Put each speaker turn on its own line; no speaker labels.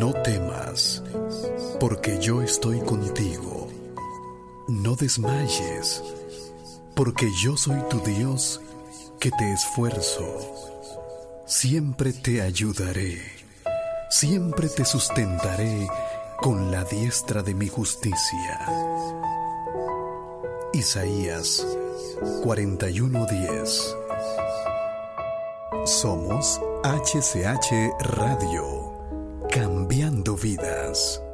No temas, porque yo estoy contigo. No desmayes, porque yo soy tu Dios, que te esfuerzo. Siempre te ayudaré, siempre te sustentaré con la diestra de mi justicia. Isaías 41:10. Somos HCH Radio, cambiando vidas.